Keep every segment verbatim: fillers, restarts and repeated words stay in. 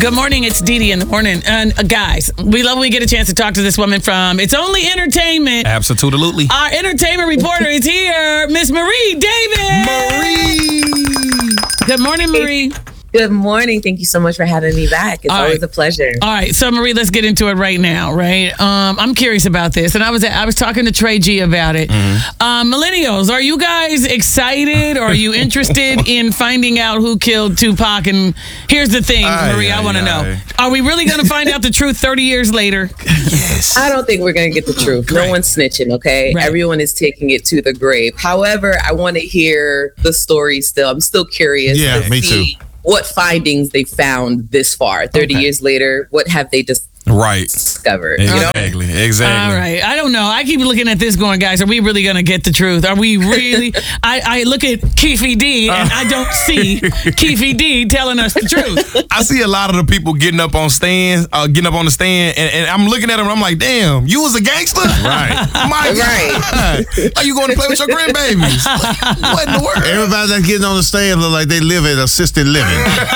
Good morning. It's Dee Dee in the morning. And uh, guys, we love when we get a chance to talk to this woman from It's Only Entertainment. Absolutely. Our entertainment reporter is here, Miss Marie Davis. Marie. Good morning, Marie. Good morning. Thank you so much for having me back. It's All always right. a pleasure. All right, so Marie, let's get into it right now, right? Um, I'm curious about this, and I was I was talking to Trey G about it. Mm-hmm. Um, millennials, are you guys excited, or are you interested in finding out who killed Tupac? And here's the thing, Aye, Marie, I aye, want to know: aye. are we really going to find out the truth thirty years later? Yes. I don't think we're going to get the truth. Right. No one's snitching, okay? Right. Everyone is taking it to the grave. However, I want to hear the story still. I'm still curious Yeah, to me see what findings they found this far. thirty Okay. years later, what have they dis- Right. discovered? You know? Exactly. Exactly. All right. I don't know. I keep looking at this going, guys, are we really going to get the truth? Are we really? I, I look at Keefy D and I don't see Keefy D telling us the truth. I see a lot of the people getting up on stands, uh, getting up on the stand, and, and I'm looking at them and I'm like, damn, you was a gangster? Right. My Right. God. Are you going to play with your grandbabies? What in the world? Everybody that's getting on the stand look like they live in assisted living.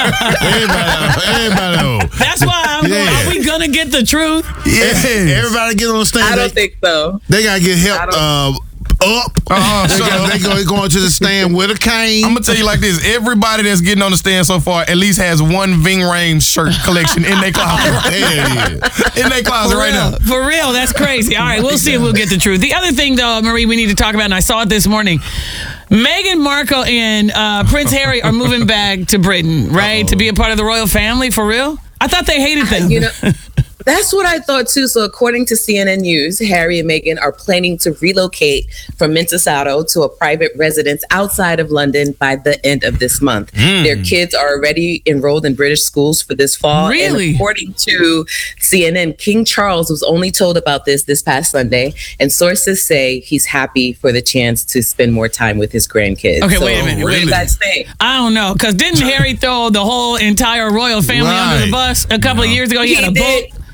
everybody, everybody know. That's why I'm going, Yeah. are we going to get the truth? Yes. Everybody get on the stand. I don't they, think so. they gotta get I help don't- uh, up. Uh-uh, they shut got, up. they go, going to the stand with a cane. I'm gonna tell you like this: everybody that's getting on the stand so far at least has one Ving Rhames shirt collection in their closet. Hell yeah. In their closet For right real. now. For real. That's crazy. All right. We'll see if we'll get the truth. The other thing, though, Marie, we need to talk about, and I saw it this morning. Meghan Markle and uh, Prince Harry are moving back to Britain, right? Uh-oh. To be a part of the royal family. For real? I thought they hated them. You know, that's what I thought too. So according to C N N News, Harry and Meghan are planning to relocate from Monticello to a private residence outside of London by the end of this month. Their kids are already enrolled in British schools for this fall. Really? And according to C N N, King Charles was only told about this this past Sunday, and sources say he's happy for the chance to spend more time with his grandkids. Okay, So wait a minute, What wait do a you guys think? I don't know. Because didn't Harry throw the whole entire royal family under the Right. bus a couple of years ago? He, He had a did. boat.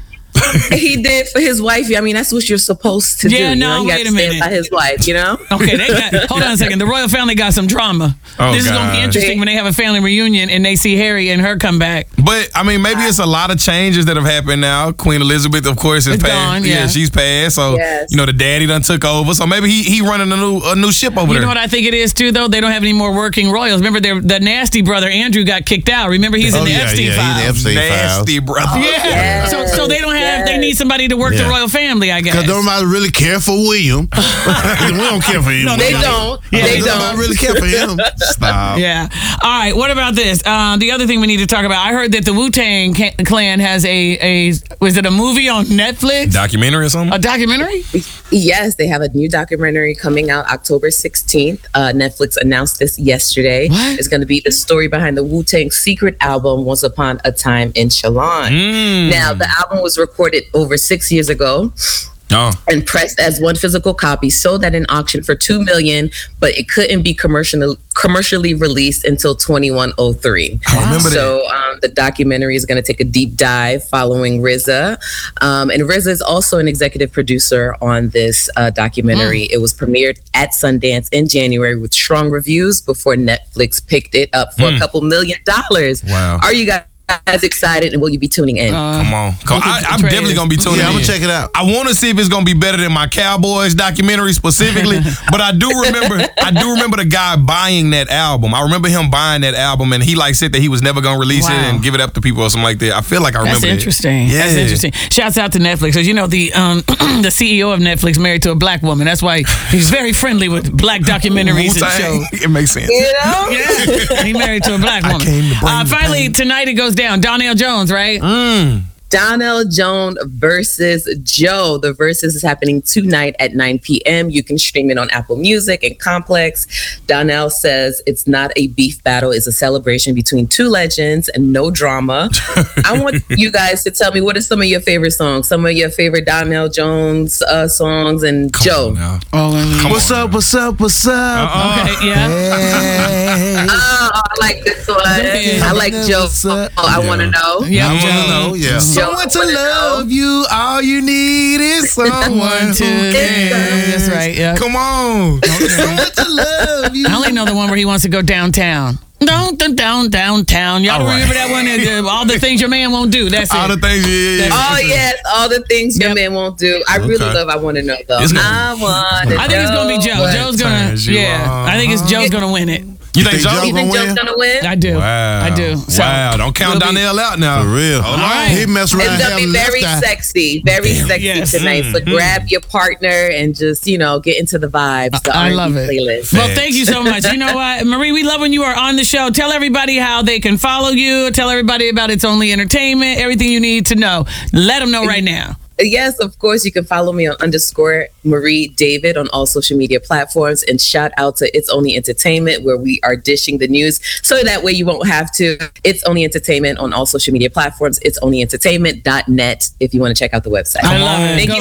He did for his wife. I mean, that's what you're supposed to Yeah, do. no, you know? You wait got a to stand minute. by his wife, you know? Okay, they got. Hold on a second. The royal family got some drama. Oh, this is going to be God. interesting when they have a family reunion and they see Harry and her come back. But I mean, maybe it's a lot of changes that have happened now. Queen Elizabeth, of course, is It's passed. gone, yeah. she's passed. So Yes. you know, the daddy done took over. So maybe he he running a new a new ship over You there. know what I think it is too, though. They don't have any more working royals. Remember, their the nasty brother Andrew got kicked out. Remember, he's in Oh, the yeah, Epstein yeah, files. he's the Epstein Nasty files. brother. Yeah. Yes, So, so they don't have. They yes. need somebody to work the Yeah. royal family, I guess. Because nobody really care for William. we don't care for him. No, They Yeah. don't. Yeah, They nobody don't. really care for him. Stop. Yeah. All right. What about this? Uh, the other thing we need to talk about. I heard that the Wu-Tang Ca- Clan has a a was it a movie on Netflix? Documentary or something? A documentary? Yes, they have a new documentary coming out October sixteenth. Uh, Netflix announced this yesterday. What? It's going to be the story behind the Wu-Tang secret album, Once Upon a Time in Shalon. Mm. Now, the album was recorded over six years ago Oh. and pressed as one physical copy, sold at an auction for two million dollars, but it couldn't be commercially commercially released until twenty-one oh three. I remember that. So um, the documentary is going to take a deep dive following R Z A. Um, and R Z A is also an executive producer on this uh, documentary. It was premiered at Sundance in January with strong reviews before Netflix picked it up for a couple million dollars. Wow. Are you guys excited, and will you be tuning in? Come on. Come- look at I, the I'm trailers. definitely going to be tuning Yeah, I'm in. gonna check it out. I want to see if it's going to be better than my Cowboys documentary specifically, but I do remember I do remember the guy buying that album. I remember him buying that album, and he like said that he was never going to release it Wow. and give it up to people or something like that. I feel like I remember That's that. interesting. Yeah. That's interesting. Shouts out to Netflix. Because you know the um, the C E O of Netflix married to a black woman. That's why he's very friendly with black documentaries and Wu-Tang, shows. it makes sense. You know? Yeah, he married to a black woman. came to bring Uh, the finally, pain. tonight it goes down. Donnell Jones, right? Mm. Donnell Jones versus Joe. The versus is happening tonight at nine p.m. You can stream it on Apple Music and Complex. Donnell says it's not a beef battle. It's a celebration between two legends and no drama. I want you guys to tell me, what are some of your favorite songs? Some of your favorite Donnell Jones uh, songs and Come Joe. on now. Oh, Come What's on up, now. what's up, what's up? Uh-uh. okay, yeah. Hey. Oh, I like this one. Yeah. I like Joe. What's up? Oh, I want to know. Yeah, I Joe. wanna know, yeah. Someone to wanna know. love you, all you need is someone One, who two, three. cares. That's right. Yeah. Come on. Someone to love you. I only know the one where he wants to go downtown. Down, down, down, downtown. Y'all All right. remember that one? Uh, all the things your man won't do. That's All it. the things, yeah, yeah, yeah. Oh yes, all the things your Yep. man won't do. I really Okay. love. I want to know though. It's gonna- I want. I think it's gonna be Joe. what- Joe's gonna. turns you Yeah, on. I think it's Joe's gonna win it. You think think so? Joe You think gonna Joe's win? gonna win? I do. Wow. I do. So, wow. Don't count we'll be- Donnell out now. For real. Hold on. right. He messed around. It's gonna be have very left eye. sexy, very sexy Yes. tonight. So Mm-hmm. grab your partner and just you know get into the vibes. The I R and B love it. playlist. Well, thank you so much. You know what, Marie, we love when you are on the show. Tell everybody how they can follow you. Tell everybody about It's Only Entertainment. Everything you need to know. Let them know right now. Yes, of course, you can follow me on underscore Marie David on all social media platforms. And shout out to It's Only Entertainment, where we are dishing the news. So that way you won't have to. It's Only Entertainment on all social media platforms. It's only entertainment dot net if you want to check out the website. I love it. Thank Go you